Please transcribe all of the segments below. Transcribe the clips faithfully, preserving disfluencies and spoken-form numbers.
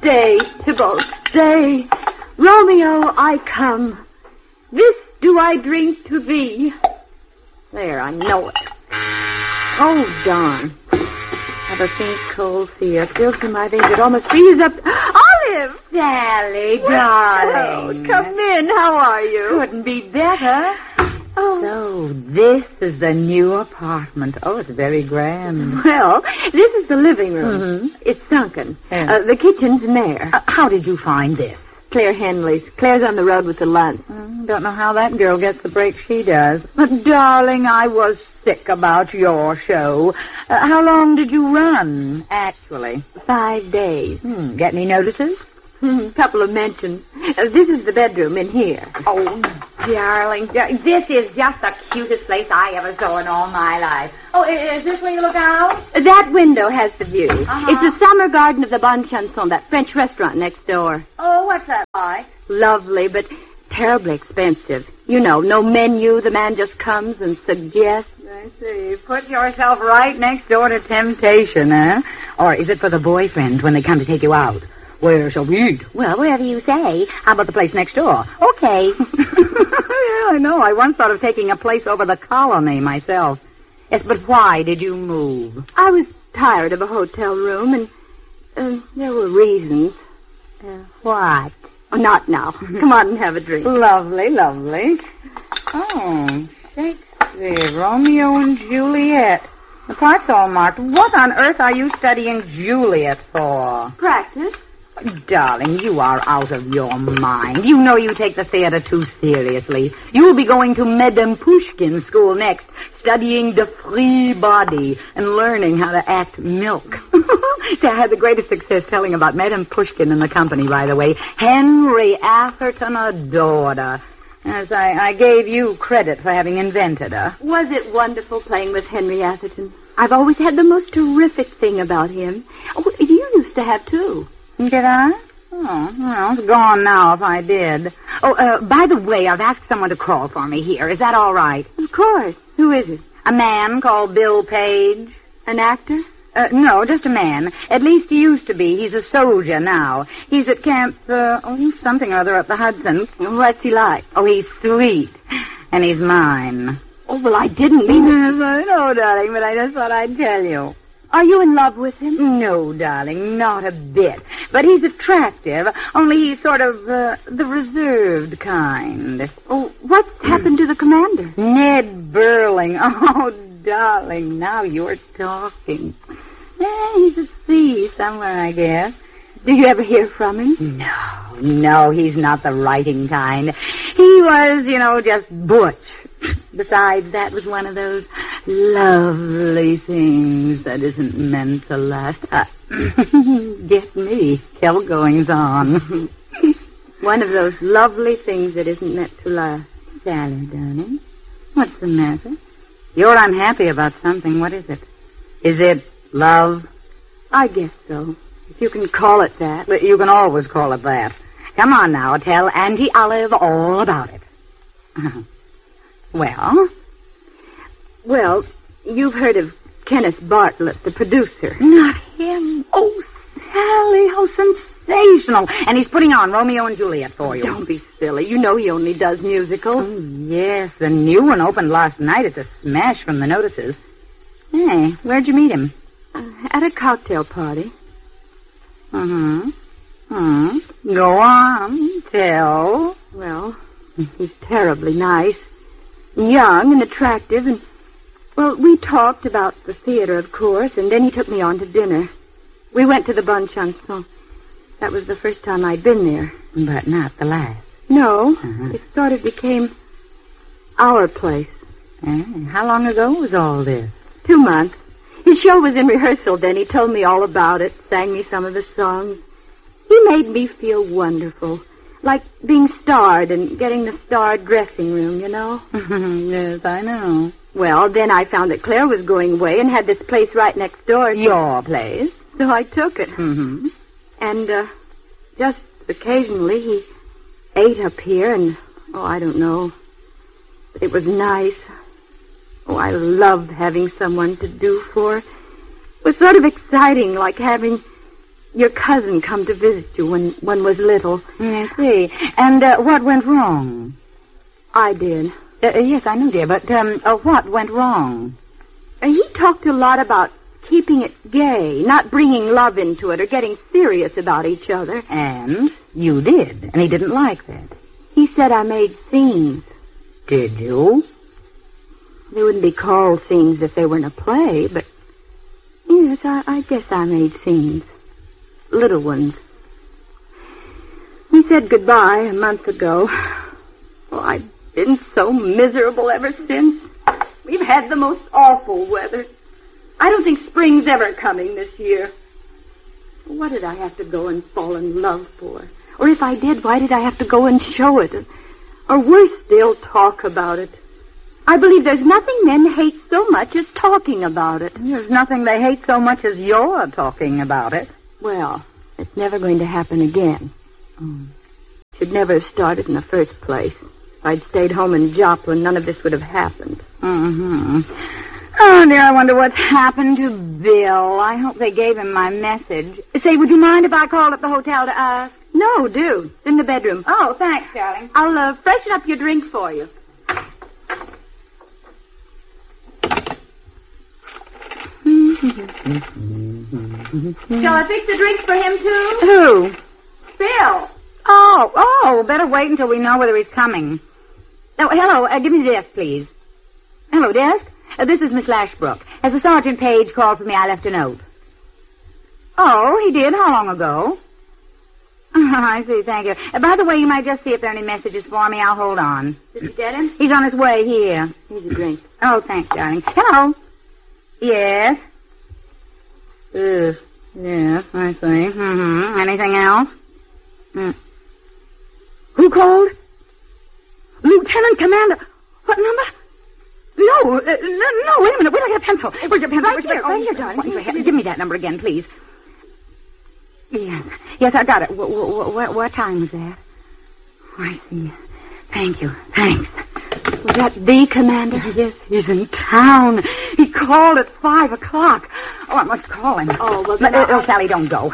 Stay, Tybalt, stay. Romeo, I come. This do I drink to thee. There, I know it. Oh, darn. Have a faint cold fear. Fills through my veins. It almost freezes up. Olive! Sally, darling. Oh, come in. How are you? Couldn't be better. Oh. So, this is the new apartment. Oh, it's very grand. Well, this is the living room. Mm-hmm. It's sunken. Yeah. Uh, the kitchen's in there. Uh, how did you find this? Claire Henley's. Claire's on the road with the lunch. Mm, don't know how that girl gets the break she does. But, darling, I was sick about your show. Uh, how long did you run, actually? Five days. Hmm, get any notices? A couple of mentions. Uh, this is the bedroom in here. Oh, darling, this is just the cutest place I ever saw in all my life. Oh, is this where you look out? That window has the view. Uh-huh. It's the summer garden of the Bon Chanson, that French restaurant next door. Oh, what's that like? Lovely, but terribly expensive. You know, no menu. The man just comes and suggests. I see. Put yourself right next door to temptation, huh? Or is it for the boyfriends when they come to take you out? Where shall we eat? Well, wherever you say. How about the place next door? Okay. Yeah, I know. I once thought of taking a place over the colony myself. Yes, but why did you move? I was tired of a hotel room, and uh, there were reasons. Uh, what? Oh, not now. Come on and have a drink. Lovely, lovely. Oh, Shakespeare, Romeo and Juliet. The part's all marked. What on earth are you studying Juliet for? Practice. Darling, you are out of your mind. You know you take the theater too seriously. You'll be going to Madame Pushkin school next, studying the free body and learning how to act milk. See, I had the greatest success telling about Madame Pushkin and the company, by the way. Henry Atherton adored her. As I, I gave you credit for having invented her. Was it wonderful playing with Henry Atherton? I've always had the most terrific thing about him. Oh, you used to have, too. Did I? Oh, well, it's gone now if I did. Oh, uh, by the way, I've asked someone to call for me here. Is that all right? Of course. Who is it? A man called Bill Page. An actor? Uh, no, just a man. At least he used to be. He's a soldier now. He's at camp, uh, oh, something or other up the Hudson. What's he like? Oh, he's sweet. And he's mine. Oh, well, I didn't mean it. Yes, I know, darling, but I just thought I'd tell you. Are you in love with him? No, darling, not a bit. But he's attractive, only he's sort of uh, the reserved kind. Oh, what's happened to the commander? Ned Burling. Oh, darling, now you're talking. Eh, he's at sea somewhere, I guess. Do you ever hear from him? No, no, he's not the writing kind. He was, you know, just butch. Besides, that was one of those lovely things that isn't meant to last. Uh, get me. Kill goings on. One of those lovely things that isn't meant to last. Sally, darling, what's the matter? You're unhappy about something. What is it? Is it love? I guess so. If you can call it that. But you can always call it that. Come on now, tell Auntie Olive all about it. Well? Well, you've heard of Kenneth Bartlett, the producer. Not him. Oh, Sally, how sensational. And he's putting on Romeo and Juliet for you. Don't be silly. You know he only does musicals. Oh, yes. The new one opened last night. It's a smash from the notices. Hey, where'd you meet him? Uh, at a cocktail party. Uh-huh. Uh-huh. Go on. Tell. Well, he's terribly nice. Young and attractive, and, well, we talked about the theater, of course, and then he took me on to dinner. We went to the Bon Chanson. That was the first time I'd been there. But not the last. No, uh-huh. It sort of became our place. Uh, how long ago was all this? Two months. His show was in rehearsal then. He told me all about it, sang me some of the songs. He made me feel wonderful. Like being starred and getting the starred dressing room, you know? Yes, I know. Well, then I found that Claire was going away and had this place right next door. Your place? So I took it. Mm-hmm. And, uh, just occasionally he ate up here and, oh, I don't know. It was nice. Oh, I loved having someone to do for. It was sort of exciting, like having your cousin come to visit you when one was little. I see. And uh, what went wrong? I did. Uh, yes, I know, dear, but um, uh, what went wrong? Uh, he talked a lot about keeping it gay, not bringing love into it or getting serious about each other. And you did, and he didn't like that. He said I made scenes. Did you? They wouldn't be called scenes if they were in a play, but yes, I, I guess I made scenes. Little ones. We said goodbye a month ago. Oh, I've been so miserable ever since. We've had the most awful weather. I don't think spring's ever coming this year. What did I have to go and fall in love for? Or if I did, why did I have to go and show it? Or worse still, talk about it. I believe there's nothing men hate so much as talking about it. There's nothing they hate so much as you're talking about it. Well, it's never going to happen again. Mm. Should never have started in the first place. If I'd stayed home in Joplin, none of this would have happened. Mm-hmm. Oh, dear, I wonder what's happened to Bill. I hope they gave him my message. Say, would you mind if I called up the hotel to ask? No, do. It's in the bedroom. Oh, thanks, darling. I'll uh, freshen up your drink for you. Shall I fix the drink for him, too? Who? Bill. Oh, oh, better wait until we know whether he's coming. Oh, hello, uh, give me the desk, please. Hello, desk. Uh, this is Miss Lashbrook. As the Sergeant Page called for me, I left a note. Oh, he did? How long ago? Oh, I see, thank you. Uh, by the way, you might just see if there are any messages for me. I'll hold on. Did you get him? He's on his way here. Here's a drink. Oh, thanks, darling. Hello. Yes. Ugh. Yes, I see. Mm-hmm. Anything else? Mm. Who called? Lieutenant Commander. What number? No, uh, no, no, wait a minute. Wait, I get a pencil. Where's your pencil? Right here, right here, darling. Oh, give me that number again, please. Yes, yes, I got it. What, what, what time was that? Oh, I see. Thank you. Thanks. Was that the commander? Yes, he's in town. He called at five o'clock. Oh, I must call him. Oh, well, but, then uh, I... oh, Sally, don't go.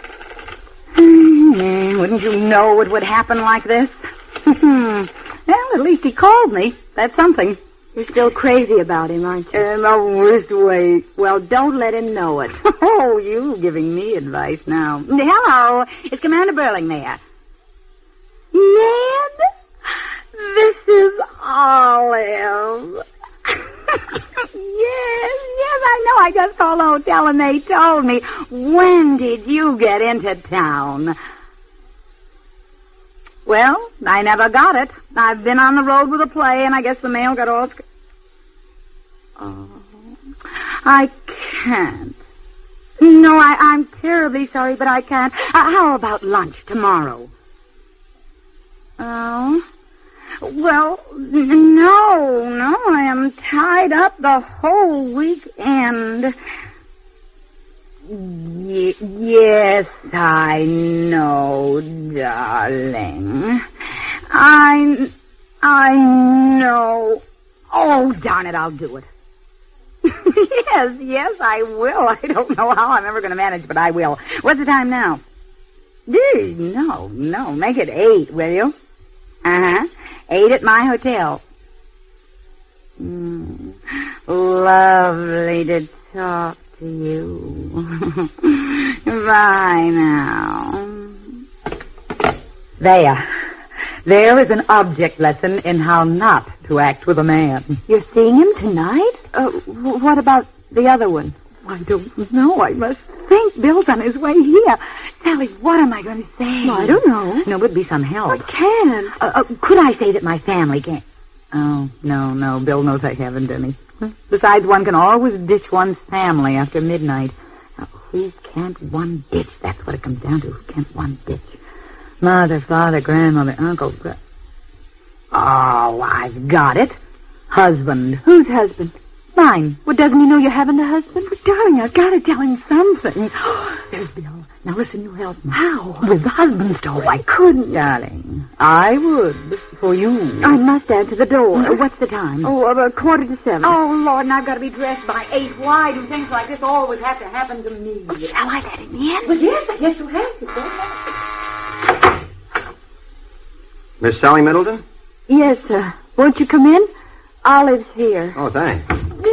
Mm, wouldn't you know it would happen like this? Well, at least he called me. That's something. You're still crazy about him, aren't you? In the worst way. Well, don't let him know it. Oh, you giving me advice now. Hello, it's Commander Burling there. Ned, this is Olive. Yes, yes, I know. I just called the hotel and they told me. When did you get into town? Well, I never got it. I've been on the road with a play, and I guess the mail got all... Sc- oh, I can't. No, I, I'm terribly sorry, but I can't. Uh, how about lunch tomorrow? Oh? Well, no, no, I am tied up the whole weekend. Y- yes, I know, darling. I, I know. Oh, darn it, I'll do it. Yes, yes, I will. I don't know how I'm ever going to manage, but I will. What's the time now? Gee, no, no, make it eight, will you? Uh-huh. Eight at my hotel. Mm, lovely to talk to you. Bye now. There. There is an object lesson in how not to act with a man. You're seeing him tonight? Uh, w- what about the other one? I don't know. I must think. Bill's on his way here. Sally, what am I going to say? Well, I don't know. No, it would be some help. I can't. Uh, uh, could I say that my family can't? Oh, no, no. Bill knows I haven't any. Besides, one can always ditch one's family after midnight. Now, who can't one ditch? That's what it comes down to. Who can't one ditch? Mother, father, grandmother, uncle. Gra- oh, I've got it. Husband. Whose husband? Mine. Well, doesn't he know you're having the husband? But, darling, I've got to tell him something. There's Bill. Now, listen, you help me. How? With the husband stove. I couldn't. Darling, I would for you. I must answer the door. Uh, what's the time? Oh, about a quarter to seven. Oh, Lord, and I've got to be dressed by eight. Why do things like this always have to happen to me? Oh, shall I let him in? Well, yes, I guess you have to. Miss Sally Middleton? Yes, sir. Won't you come in? Olive's here. Oh, thanks.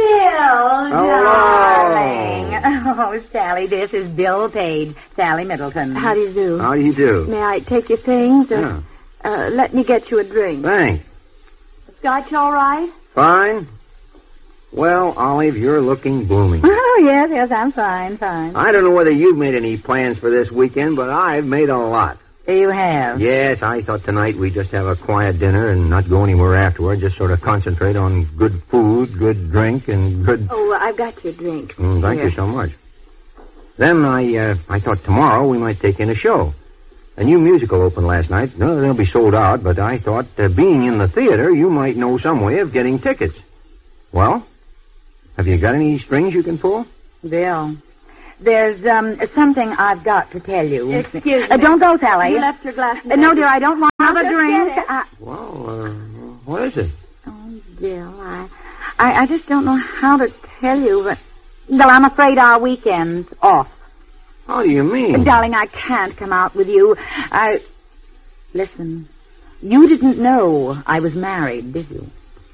Bill, darling. Oh, Sally, this is Bill Page, Sally Middleton. How do you do? How do you do? May I take your things? Or, Yeah. uh, let me get you a drink. Thanks. Scotch all right? Fine. Well, Olive, you're looking blooming. Oh, yes, yes, I'm fine, fine. I don't know whether you've made any plans for this weekend, but I've made a lot. You have? Yes, I thought tonight we'd just have a quiet dinner and not go anywhere afterward. Just sort of concentrate on good food, good drink, and good... Oh, I've got your drink. Mm, thank Here. you so much. Then I uh, I thought tomorrow we might take in a show. A new musical opened last night. No, they'll be sold out, but I thought, uh, being in the theater, you might know some way of getting tickets. Well, have you got any strings you can pull? Bill, there's um something I've got to tell you. Excuse me. Uh, don't go, Sally. You left your glass. Uh, no, dear, I don't want I'll another just drink. get it. I... Well, uh, what is it? Oh, Bill, I, I, I just don't know how to tell you, but... Well, I'm afraid our weekend's off. How do you mean? Darling, I can't come out with you. I... Listen, you didn't know I was married, did you?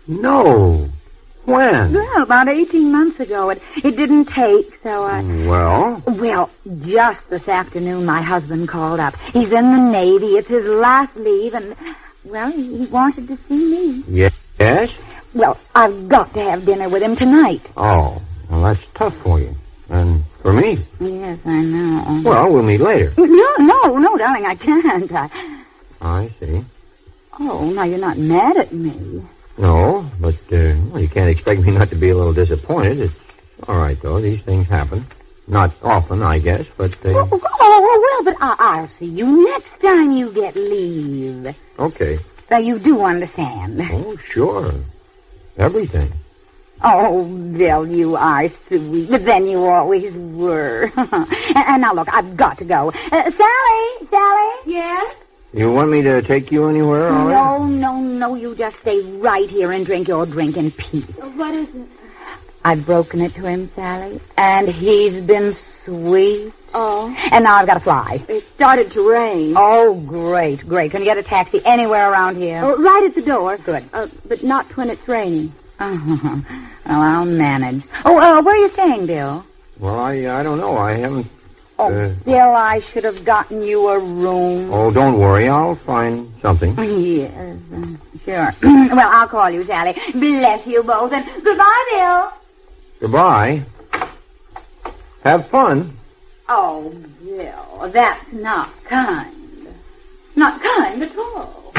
No. When? Well, about eighteen months ago. It, it didn't take, so I... Well? Well, just this afternoon, my husband called up. He's in the Navy. It's his last leave, and, well, he wanted to see me. Yes? Well, I've got to have dinner with him tonight. Oh, well, that's tough for you. And for me. Yes, I know. Well, we'll meet later. No, no, no, darling, I can't. I... I see. Oh, now you're not mad at me. No, but, uh, well, you can't expect me not to be a little disappointed. It's all right, though. These things happen. Not often, I guess, but... Uh... Oh, oh, oh, well, but I- I'll see you next time you get leave. Okay. So you do understand. Oh, sure. Everything. Oh, Bill, you are sweet. But then you always were. and, and now, look, I've got to go. Uh, Sally, Sally? Yes? You want me to take you anywhere, Olive? No, no, no. You just stay right here and drink your drink in peace. What is it? I've broken it to him, Sally, and he's been sweet. Oh. And now I've got to fly. It started to rain. Oh, great, great. Can you get a taxi anywhere around here? Oh, right at the door. Good. Uh, but not when it's raining. Uh-huh. Well, I'll manage. Oh, uh, where are you staying, Bill? Well, I I don't know. I haven't... Oh, Uh, Bill, I should have gotten you a room. Oh, don't worry. I'll find something. Yes, uh, sure. Well, I'll call you, Sally. Bless you both, and goodbye, Bill. Goodbye. Have fun. Oh, Bill, that's not kind. Not kind at all.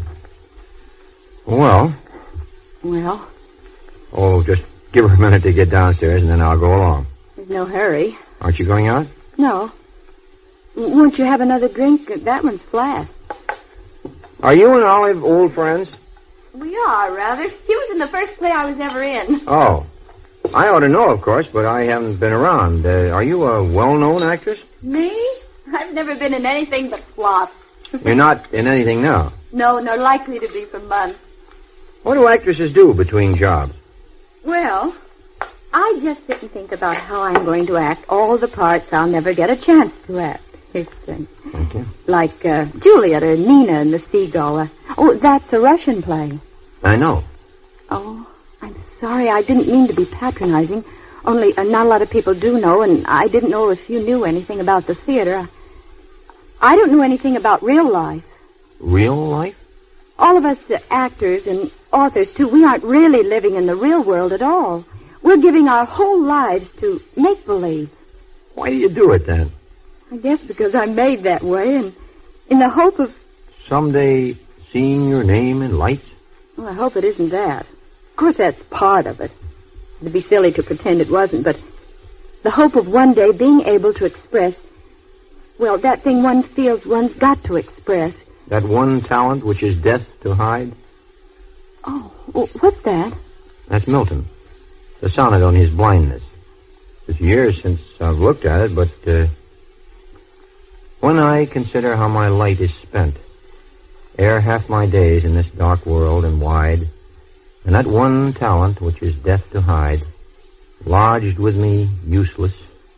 Well, Well, oh, just give her a minute to get downstairs, and then I'll go along. there's no hurry. Aren't you going out? No. W- Won't you have another drink? That one's flat. Are you and Olive old friends? We are, rather. She was in the first play I was ever in. Oh. I ought to know, of course, but I haven't been around. Uh, are you a well-known actress? Me? I've never been in anything but flops. You're not in anything now. No, nor likely to be for months. What do actresses do between jobs? Well, I just sit and think about how I'm going to act all the parts I'll never get a chance to act. It's uh, Thank you. like uh, Juliet or Nina in The Seagull. Uh, oh, that's a Russian play. I know. Oh, I'm sorry. I didn't mean to be patronizing. Only uh, not a lot of people do know, and I didn't know if you knew anything about the theater. I don't know anything about real life. Real life? All of us uh, actors and authors, too, we aren't really living in the real world at all. We're giving our whole lives to make-believe. Why do you do it, then? I guess because I'm made that way, and in the hope of... Someday seeing your name in lights? Well, I hope it isn't that. Of course, that's part of it. It'd be silly to pretend it wasn't, but the hope of one day being able to express, well, that thing one feels one's got to express. That one talent which is death to hide? Oh, well, what's that? That's Milton. the sonnet on his blindness. It's years since I've looked at it, but uh, when I consider how my light is spent, ere half my days in this dark world and wide, and that one talent which is death to hide, lodged with me useless.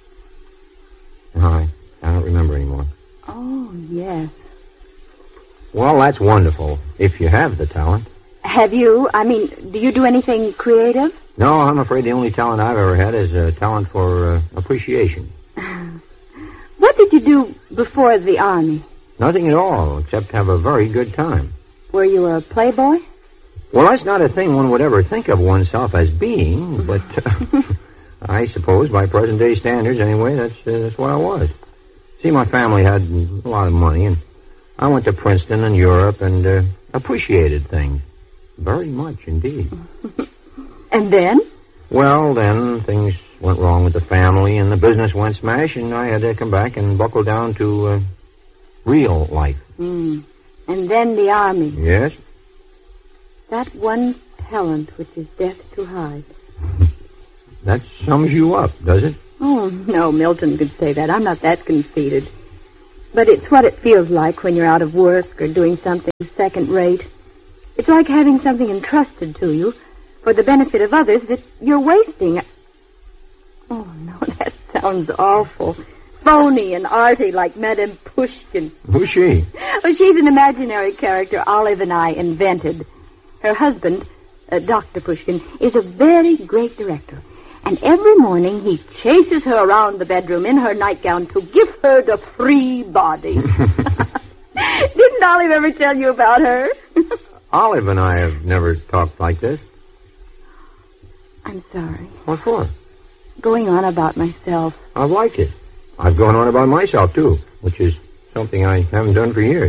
I, I don't remember anymore. Oh, yes. Well, that's wonderful, if you have the talent. Have you? I mean, do you do anything creative? No, I'm afraid the only talent I've ever had is a talent for uh, appreciation. What did you do before the Army? Nothing at all, except have a very good time. Were you a playboy? Well, that's not a thing one would ever think of oneself as being, but uh, I suppose by present-day standards, anyway, that's, uh, that's what I was. See, my family had a lot of money, and I went to Princeton and Europe and uh, appreciated things. Very much indeed. And then? Well, then things went wrong with the family, and the business went smash, and I had to come back and buckle down to uh, real life. Mm. And then the Army. Yes? That one talent which is death to hide. That sums you up, does it? Oh, no, Milton could say that. I'm not that conceited. But it's what it feels like when you're out of work or doing something second-rate. It's like having something entrusted to you for the benefit of others that you're wasting. Oh, no, that sounds awful. Phony and arty like Madame Pushkin. Who's she? Well, she's an imaginary character Olive and I invented. Her husband, uh, Doctor Pushkin, is a very great director. And every morning he chases her around the bedroom in her nightgown to give her the free body. Didn't Olive ever tell you about her? Olive and I have never talked like this. I'm sorry. What for? Going on about myself. I've liked it. I've gone on about myself, too, which is something I haven't done for years.